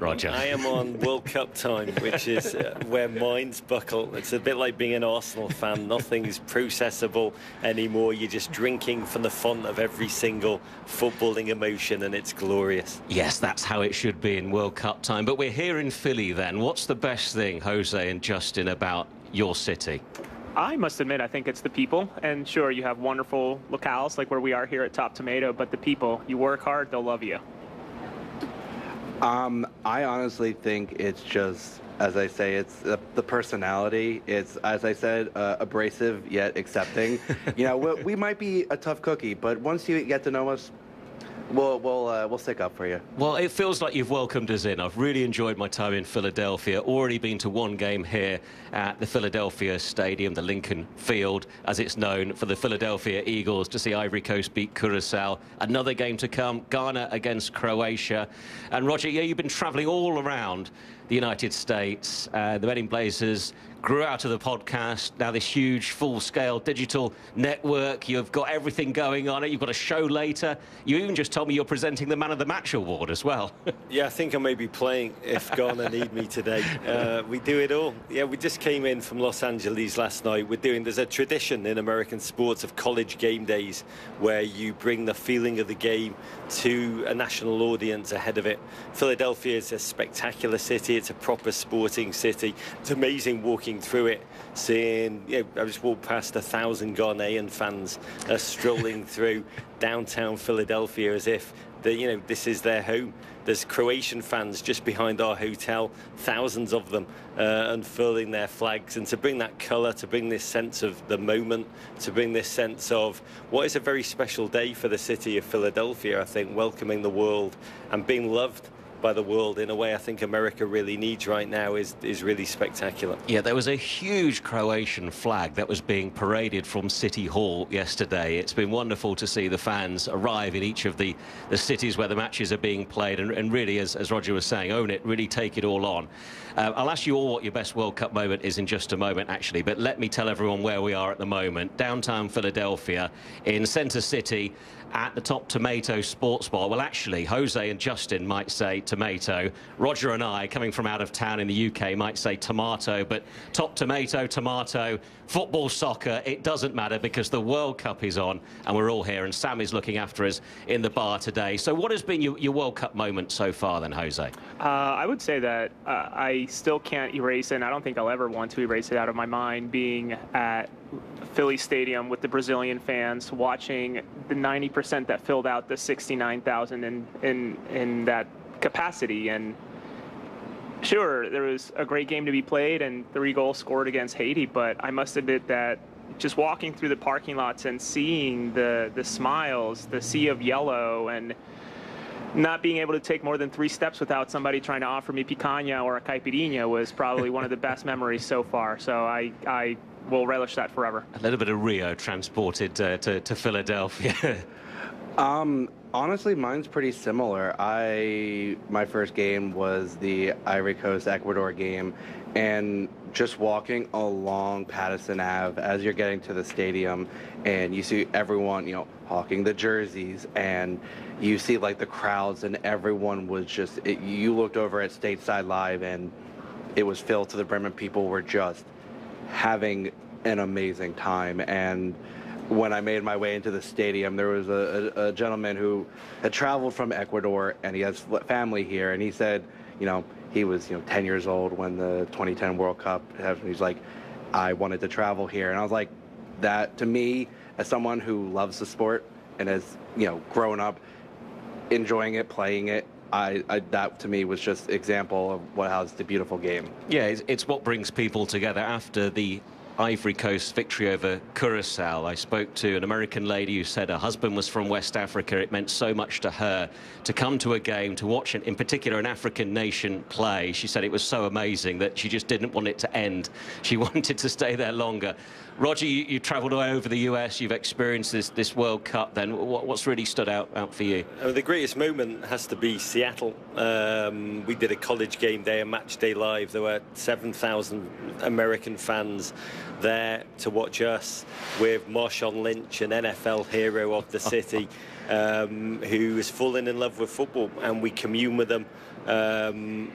Roger? I am on World Cup time, which is where minds buckle. It's a bit like being an Arsenal fan. Nothing's processable anymore. You're just drinking from the font of every single footballing emotion, and it's glorious. Yes, that's how it should be in World Cup time. But we're here in Philly then. What's the best thing, Jose and Justin, about your city? I must admit, I think it's the people. And sure, you have wonderful locales like where we are here at Top Tomato, but the people, you work hard, they'll love you. I honestly think it's just, as I say, it's the personality. It's, as I said, abrasive yet accepting. You know, we might be a tough cookie, but once you get to know us, we'll stick up for you. Well, it feels like you've welcomed us in. I've really enjoyed my time in Philadelphia. Already been to one game here at the Philadelphia Stadium, the Lincoln Field, as it's known, for the Philadelphia Eagles to see Ivory Coast beat Curacao. Another game to come, Ghana against Croatia. And Roger, yeah, you've been travelling all around the United States. The Men in Blazers grew out of the podcast. Now this huge, full-scale digital network. You've got everything going on it. You've got a show later. You even just told me you're presenting the Man of the Match award as well. Yeah, I think I may be playing if Ghana need me today. We do it all. Yeah, we just came in from Los Angeles last night. There's a tradition in American sports of college game days where you bring the feeling of the game to a national audience ahead of it. Philadelphia is a spectacular city. It's a proper sporting city. It's amazing walking through it, seeing, I just walked past 1,000 Ghanaian fans strolling through downtown Philadelphia as if this is their home. There's Croatian fans just behind our hotel, thousands of them, unfurling their flags. And to bring that colour, to bring this sense of the moment, to bring this sense of what is a very special day for the city of Philadelphia, I think, welcoming the world and being loved by the world in a way I think America really needs right now is really spectacular. Yeah, there was a huge Croatian flag that was being paraded from City Hall yesterday. It's been wonderful to see the fans arrive in each of the cities where the matches are being played and really, as Roger was saying, own it, really take it all on. I'll ask you all what your best World Cup moment is in just a moment, actually, but let me tell everyone where we are at the moment. Downtown Philadelphia, in Center City, at the Top Tomato Sports Bar. Well, actually, Jose and Justin might say tomato. Roger and I, coming from out of town in the UK, might say tomato. But Top Tomato, tomato, football, soccer, it doesn't matter because the World Cup is on and we're all here. And Sam is looking after us in the bar today. So what has been your World Cup moment so far then, Jose? I would say that I still can't erase it, and I don't think I'll ever want to erase it out of my mind, being at Philly Stadium with the Brazilian fans, watching the 90% that filled out the 69,000 in that capacity. And sure, there was a great game to be played and 3 goals scored against Haiti, but I must admit that just walking through the parking lots and seeing the smiles, the sea of yellow, and not being able to take more than 3 steps without somebody trying to offer me picanha or a caipirinha was probably one of the best memories so far. So I will relish that forever. A little bit of Rio transported to Philadelphia. Honestly, mine's pretty similar. My first game was the Ivory Coast Ecuador game, and just walking along Patterson Ave as you're getting to the stadium, and you see everyone, hawking the jerseys, and you see like the crowds, and everyone was just. You looked over at Stateside Live, and it was filled to the brim, and people were just having an amazing time. And when I made my way into the stadium, there was a gentleman who had traveled from Ecuador, and he has family here, and he said, he was 10 years old when the 2010 World Cup happened. He's like, I wanted to travel here. And I was like, that to me, as someone who loves the sport and has grown up enjoying it, playing it, that to me was just example of how it's a beautiful game. Yeah, it's what brings people together. After the Ivory Coast victory over Curacao, I spoke to an American lady who said her husband was from West Africa. It meant so much to her to come to a game, to watch, in particular, an African nation play. She said it was so amazing that she just didn't want it to end. She wanted to stay there longer. Roger, you travelled all over the US. You've experienced this World Cup. Then what's really stood out for you? The greatest moment has to be Seattle. We did a college game day, a match day live. There were 7,000 American fans there to watch us, with Marshawn Lynch, an NFL hero of the city, who has fallen in love with football, and we commune with them.